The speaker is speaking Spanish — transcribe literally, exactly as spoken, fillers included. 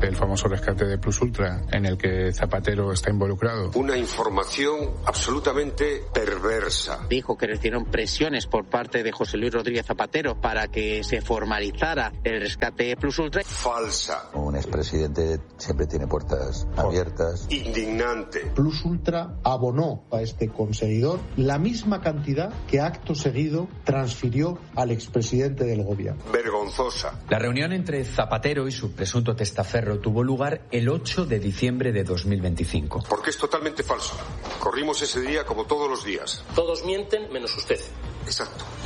del famoso rescate de Plus Ultra, en el que Zapatero está involucrado. Una información absolutamente perversa. Dijo que recibieron presiones por parte de José Luis Rodríguez Zapatero para que se formalizara el rescate Plus Ultra. Falsa. Un expresidente siempre tiene puertas abiertas. Indignante. Plus Ultra abonó a este conseguidor la misma cantidad que acto seguido transfirió al expresidente del gobierno. Vergonzosa. La reunión entre Zapatero y su presunto testaferro tuvo lugar el ocho de diciembre de dos mil veinticinco. Porque es totalmente falso. Corrimos ese día como todos los días. Todos mienten menos usted. Exacto.